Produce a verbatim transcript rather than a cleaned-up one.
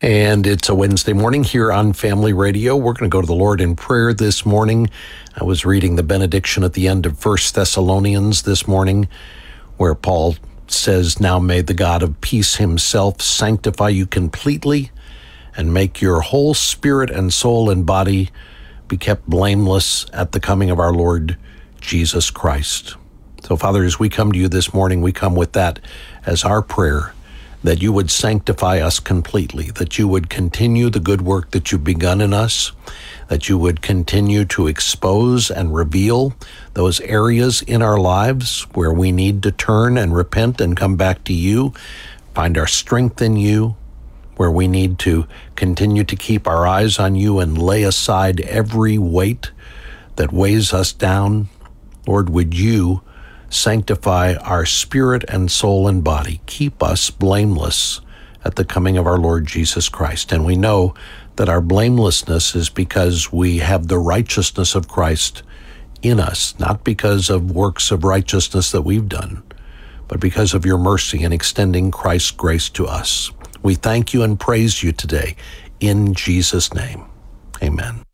And it's a Wednesday morning here on Family Radio. We're going to go to the Lord in prayer this morning. I was reading the benediction at the end of First Thessalonians this morning, where Paul says, "Now may the God of peace himself sanctify you completely and make your whole spirit and soul and body be kept blameless at the coming of our Lord Jesus Christ." So, Father, as we come to you this morning, we come with that as our prayer, that you would sanctify us completely, that you would continue the good work that you've begun in us, that you would continue to expose and reveal those areas in our lives where we need to turn and repent and come back to you, find our strength in you, where we need to continue to keep our eyes on you and lay aside every weight that weighs us down. Lord, would you sanctify our spirit and soul and body. Keep us blameless at the coming of our Lord Jesus Christ. And we know that our blamelessness is because we have the righteousness of Christ in us, not because of works of righteousness that we've done, but because of your mercy in extending Christ's grace to us. We thank you and praise you today in Jesus' name. Amen.